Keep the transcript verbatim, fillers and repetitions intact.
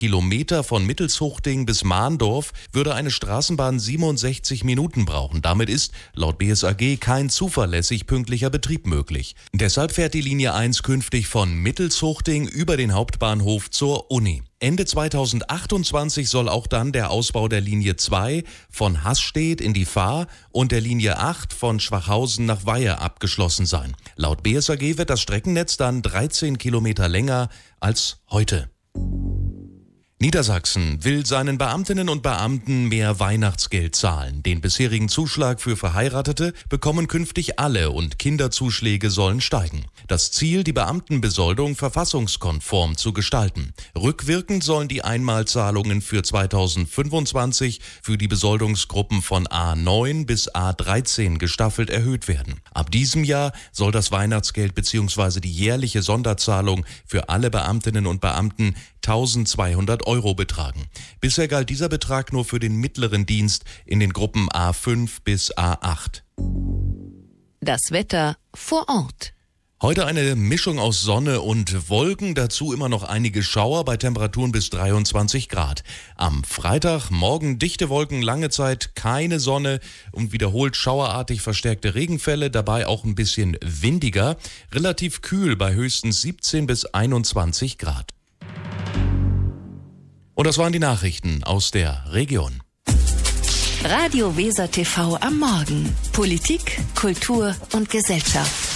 Kilometer von Mittelshuchting bis Mahndorf würde eine Straßenbahn siebenundsechzig Minuten brauchen. Damit ist laut B S A G kein zuverlässig pünktlicher Betrieb möglich. Deshalb fährt die Linie eins künftig von Mittelshuchting über den Hauptbahnhof zur Uni. Ende zweitausendachtundzwanzig soll auch dann der Ausbau der Linie zwei von Hasstedt in die Fahr und der Linie acht von Schwachhausen nach Weihe abgeschlossen sein. Laut B S A G wird das Streckennetz dann dreizehn Kilometer länger als heute. Niedersachsen will seinen Beamtinnen und Beamten mehr Weihnachtsgeld zahlen. Den bisherigen Zuschlag für Verheiratete bekommen künftig alle und Kinderzuschläge sollen steigen. Das Ziel, die Beamtenbesoldung verfassungskonform zu gestalten. Rückwirkend sollen die Einmalzahlungen für zweitausendfünfundzwanzig für die Besoldungsgruppen von A neun bis A dreizehn gestaffelt erhöht werden. Ab diesem Jahr soll das Weihnachtsgeld bzw. die jährliche Sonderzahlung für alle Beamtinnen und Beamten eintausendzweihundert Euro betragen. Bisher galt dieser Betrag nur für den mittleren Dienst in den Gruppen A fünf bis A acht. Das Wetter vor Ort. Heute eine Mischung aus Sonne und Wolken, dazu immer noch einige Schauer bei Temperaturen bis dreiundzwanzig Grad. Am Freitag morgen dichte Wolken, lange Zeit keine Sonne und wiederholt schauerartig verstärkte Regenfälle, dabei auch ein bisschen windiger, relativ kühl bei höchstens siebzehn bis einundzwanzig Grad. Und das waren die Nachrichten aus der Region. Radio Weser T V am Morgen. Politik, Kultur und Gesellschaft.